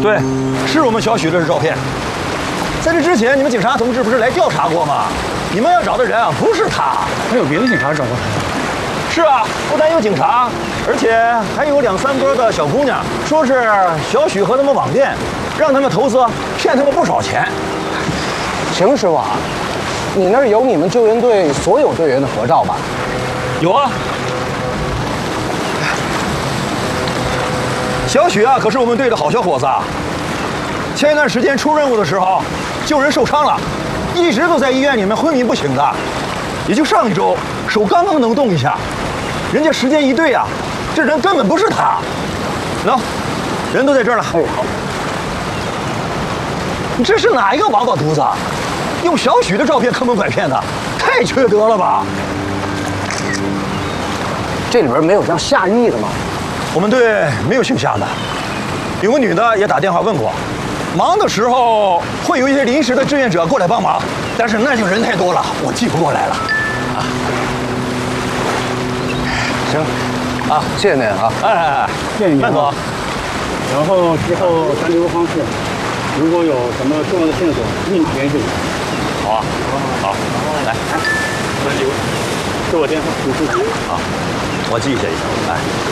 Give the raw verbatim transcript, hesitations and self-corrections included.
对，是我们小许的照片。在这之前，你们警察同志不是来调查过吗？你们要找的人啊，不是他。 还有别的警察找过他。 是啊，不但有警察，而且还有两三波的小姑娘，说是小许和他们网店，让他们投资，骗他们不少钱。 邢师傅啊，你那儿有你们救援队所有队员的合照吧？ 有啊。小许啊，可是我们队的好小伙子啊。前一段时间出任务的时候，救人受伤了，一直都在医院里面昏迷不醒的。也就上一周，手刚刚能动一下。人家时间一对啊，这人根本不是他。喏，人都在这儿了。哎，好。你这是哪一个王八犊子？用小许的照片坑蒙拐骗的，太缺德了吧！ 这里边没有叫夏意的吗？ 我们队没有姓夏的。有个女的也打电话问过，忙的时候会有一些临时的志愿者过来帮忙，但是那就人太多了，我记不过来了。啊， 行，啊，谢谢您啊！ 哎哎哎， 谢谢您， 慢走。 然后之后咱留个方式，如果有什么重要的线索，立马联系我。 好啊，好，好，来，来， 那就这我电话，你自己啊，我记一下一下，来。